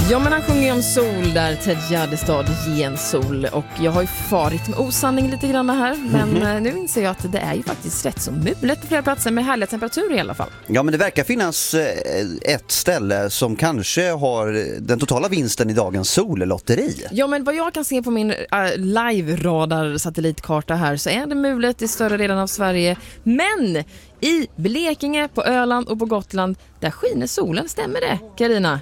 Ja, men han sjunger ju om sol där, Ted Gärdestad, Ge en sol. Och jag har ju farit med osanning lite grann här. Men nu inser jag att det är ju faktiskt rätt så mulet på flera platser med härliga temperaturer i alla fall. Ja, men det verkar finnas ett ställe som kanske har den totala vinsten i dagens sollotteri. Ja, men vad jag kan se på min live-radar-satellitkarta här så är det mulet i större delen av Sverige. Men i Blekinge, på Öland och på Gotland, där skiner solen. Stämmer det, Carina?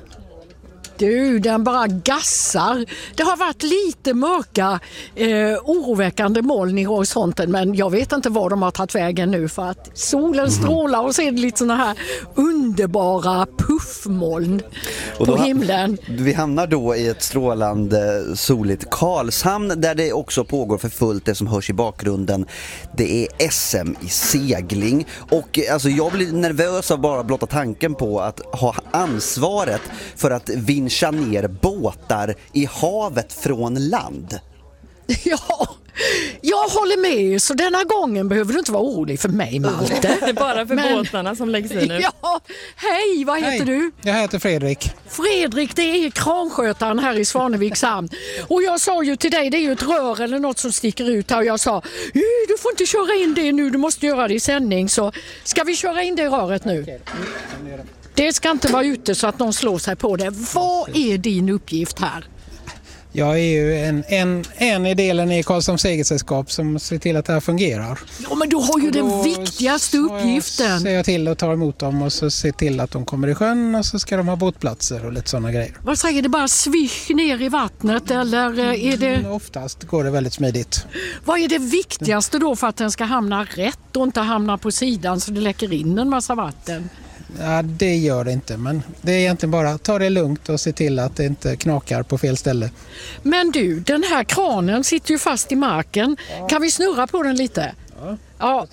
Du, den bara gassar. Det har varit lite mörka, oroväckande moln i horisonten, men jag vet inte var de har tagit vägen nu för att solen strålar och så är det lite såna här underbara puffmoln på himlen. Vi hamnar då i ett strålande soligt Karlshamn där det också pågår för fullt. Det som hörs i bakgrunden, det är SM i segling. Och alltså, jag blir nervös av bara blotta tanken på att ha ansvaret för att vincha ner båtar i havet från land. Ja, jag håller med, så denna gången behöver du inte vara orolig för mig, Malte. Bara för båtarna som läggs in nu. Ja, hej, vad heter du? Jag heter Fredrik. Fredrik, det är kranskötaren här i Svaneviks hamn. Och jag sa ju till dig, det är ju ett rör eller något som sticker ut här. Och jag sa, du får inte köra in det nu, du måste göra det i sändning. Så ska vi köra in det röret nu? Okej. Det ska inte vara ute så att någon slår sig på det. Vad är din uppgift här? Jag är ju en i delen i Karlshamns segelsällskap som ser till att det här fungerar. Ja, men du har ju den viktigaste uppgiften. Ser jag till att ta emot dem och så se till att de kommer i sjön och så ska de ha båtplatser och lite sådana grejer. Vad säger det, bara svisch ner i vattnet eller är det... Oftast går det väldigt smidigt. Vad är det viktigaste då för att den ska hamna rätt och inte hamna på sidan så det läcker in en massa vatten? Ja, det gör det inte, men det är egentligen bara ta det lugnt och se till att det inte knakar på fel ställe. Men du, den här kranen sitter ju fast i marken. Ja. Kan vi snurra på den lite? Ja,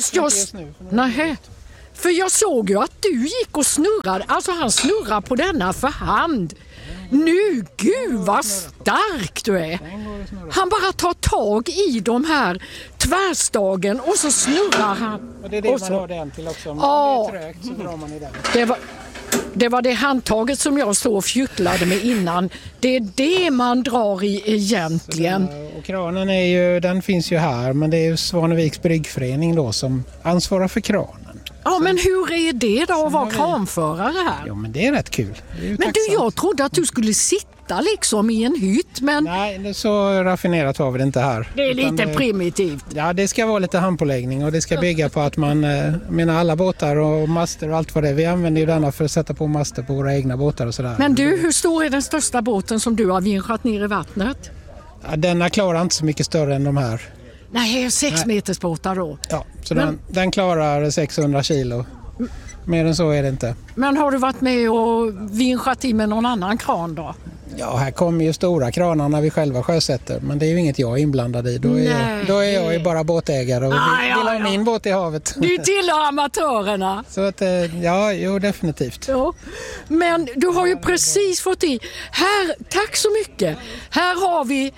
för jag såg ju att du gick och snurrade. Alltså han snurrar på denna för hand. Nu, gud vad stark du är. Han bara tar tag i de här tvärstagen och så snurrar han. Och det är det man har den till också. Om det är trögt så drar man i den. Det var det handtaget som jag stod och fjuttlade med innan. Det är det man drar i egentligen. Och kranen är ju, den finns ju här, men det är ju Svaneviks bryggförening då som ansvarar för kranen. Ja, men hur är det då att vara kranförare här? Ja, men det är rätt kul. Är men du, jag trodde att du skulle sitta liksom i en hytt, men... Nej, det är så raffinerat har vi det inte här. Det är lite primitivt. Ja, det ska vara lite handpåläggning och det ska bygga på att man menar alla båtar och master och allt vad det är. Vi använder ju denna för att sätta på master på våra egna båtar och sådär. Men du, hur stor är den största båten som du har vinschat ner i vattnet? Ja, denna klarar inte så mycket större än de här. Nej, 6 meters båtar då. Ja, så den klarar 600 kilo. Mer än så är det inte. Men har du varit med och vinschat i med någon annan kran då? Ja, här kommer ju stora kranar när vi själva sjösätter. Men det är ju inget jag är inblandad i. Då är jag ju bara båtägare och vill ha min båt i havet. Du tillhör amatörerna. Så att, jo, definitivt. Ja. Men du har ju precis fått i. Här, tack så mycket. Här har vi...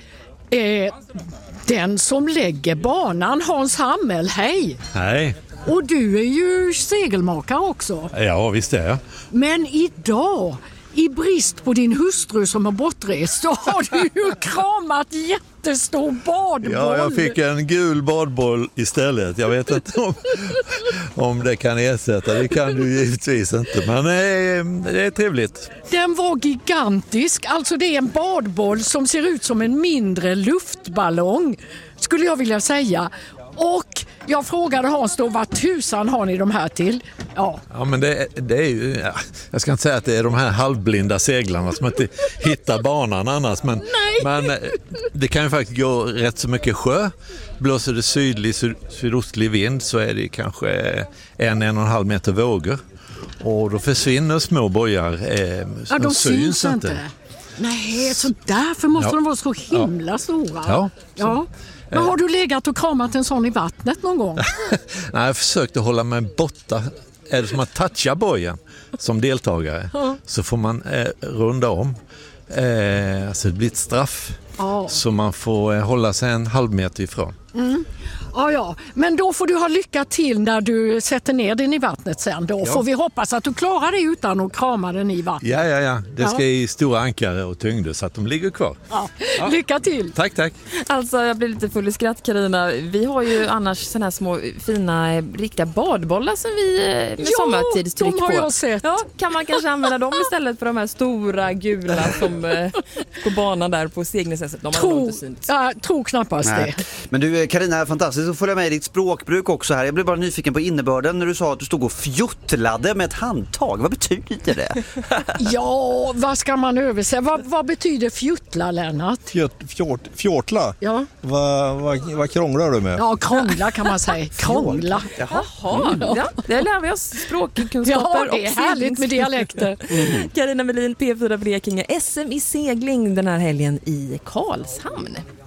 den som lägger banan, Hans Hammel, hej! Hej! Och du är ju segelmakare också. Ja, visst är jag. Men idag, i brist på din hustru som har bortrest, så har du ju kramat jättestor badboll. Ja, jag fick en gul badboll istället. Jag vet inte om det kan ersätta. Det kan du givetvis inte, men det är trevligt. Den var gigantisk. Alltså det är en badboll som ser ut som en mindre luftballong, skulle jag vilja säga. Och jag frågade Hans då, vad tusan har ni de här till? Ja, men det är ju, jag ska inte säga att det är de här halvblinda seglarna som inte hittar banan annars, men det kan ju faktiskt gå rätt så mycket sjö. Blåser det sydostlig vind så är det kanske 1,5 meter vågor. Och då försvinner små bojar. De syns inte. Nej, så därför måste de vara så himla stora. Ja. Men har du legat och kramat en sån i vattnet någon gång? Nej, jag försökte hålla mig borta. Är det som att toucha bojen som deltagare så får man runda om. Alltså det blir ett straff. Så man får hålla sig 1,5 meter ifrån. Ja, men då får du ha lycka till när du sätter ner den i vattnet sen. Då får vi hoppas att du klarar det utan att krama den i vattnet. Ja. Det ska i stora ankare och tyngder så att de ligger kvar. Ja. Lycka till! Tack. Alltså, jag blir lite full i skratt, Carina. Vi har ju annars såna här små fina riktiga badbollar som vi med sommartidstryck på. De har jag sett. Ja, kan man kanske använda dem istället för de här stora gula som på banan där på Segnäsnäset. Tror knappast det. Men du, Carina, fantastiskt att följa med i ditt språkbruk också här. Jag blev bara nyfiken på innebörden när du sa att du stod och fjuttlade med ett handtag. Vad betyder det? Ja, vad ska man översätta? Vad betyder fjuttla, Lennart? Fjortla? Ja. Vad krånglar du med? Ja, krångla kan man säga. Krångla. Jaha, ja, det lär vi oss språkkunskaper. Ja, det är härligt med dialekter. Carina Melin, P4 Blekinge, SM i segling den här helgen i Karlshamn.